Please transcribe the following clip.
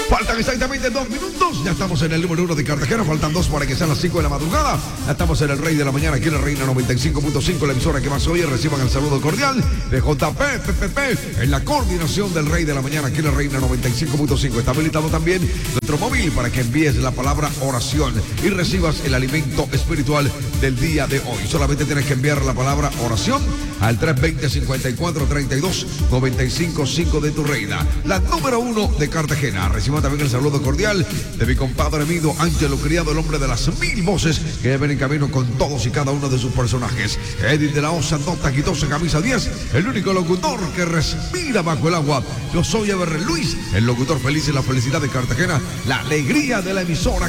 Faltan exactamente 2 minutos. Ya estamos en el número 1 de Cartagena. Faltan 2 para que sean las 5 de la madrugada. Ya estamos en el Rey de la Mañana, aquí en la Reina 95.5, la emisora que más oye. Reciban el saludo cordial de JP, en la coordinación del Rey de la Mañana, aquí en la Reina 95.5. Está habilitado también nuestro móvil para que envíes la palabra oración y recibas el alimento espiritual del día de hoy. Solamente tienes que enviar la palabra oración al 320-5432-955 de tu reina, la número 1 de Cartagena. Reciban también el saludo cordial de mi compadre amigo Ángelo Criado, el hombre de las 1000 voces que ven en camino con todos y cada uno de sus personajes. Edith de la Osa, nota quitosa, camisa 10, el único locutor que respira bajo el agua. Yo soy Ever Luis, el locutor feliz en la felicidad de Cartagena, la alegría de la emisora